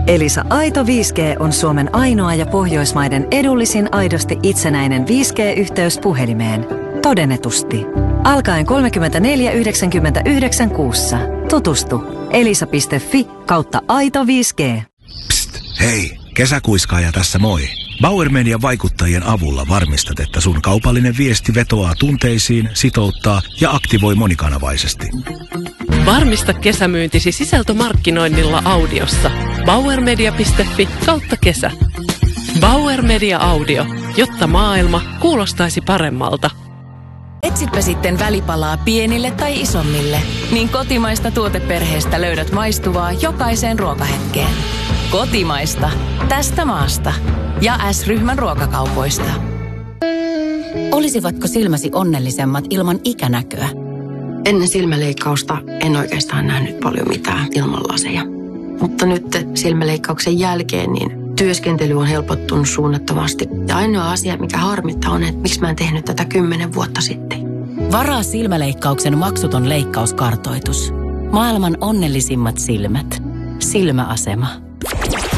Elisa Aito 5G on Suomen ainoa ja Pohjoismaiden edullisin aidosti itsenäinen 5G-yhteys puhelimeen. Todennetusti. Alkaen 34,99 kuussa. Tutustu elisa.fi/aito 5G. Psst, hei, kesäkuiskaaja tässä moi. Bauer Median vaikuttajien avulla varmistat, että sun kaupallinen viesti vetoaa tunteisiin, sitouttaa ja aktivoi monikanavaisesti. Varmista kesämyyntisi sisältömarkkinoinnilla audiossa. bauermedia.fi/kesä. Bauer Media Audio, jotta maailma kuulostaisi paremmalta. Etsitpä sitten välipalaa pienille tai isommille, niin kotimaista tuoteperheestä löydät maistuvaa jokaiseen ruokahetkeen. Kotimaista, tästä maasta ja S-ryhmän ruokakaupoista. Olisivatko silmäsi onnellisemmat ilman ikänäköä? Ennen silmäleikkausta en oikeastaan nähnyt paljon mitään ilman laseja. Mutta nyt silmäleikkauksen jälkeen niin työskentely on helpottunut suunnattomasti. Ja ainoa asia, mikä harmittaa on, että miksi mä en tehnyt tätä 10 vuotta sitten. Varaa silmäleikkauksen maksuton leikkauskartoitus. Maailman onnellisimmat silmät. Silmäasema.